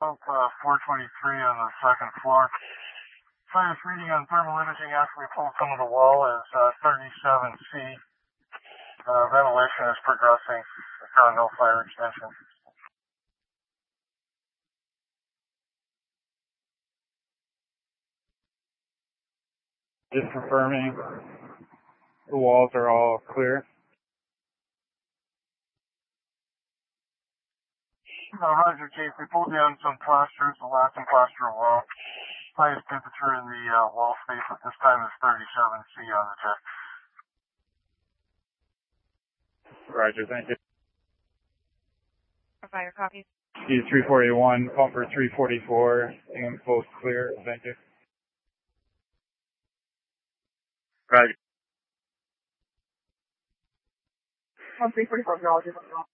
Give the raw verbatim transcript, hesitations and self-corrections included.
Pump uh, four twenty-three on the second floor. Highest reading on thermal imaging after we pulled some of the wall is uh, thirty-seven C. Uh, ventilation is progressing. There's kind of no fire extension. Just confirming the walls are all clear. Uh, Roger, Chief. We pulled down some plasters, the last and plaster wall. Highest temperature in the uh, wall space at this time is thirty-seven C on the jet. Roger, thank you. Fire copies. E three forty-one, pumper three forty-four, and both clear, thank you. Roger. Pump three forty-four, acknowledges.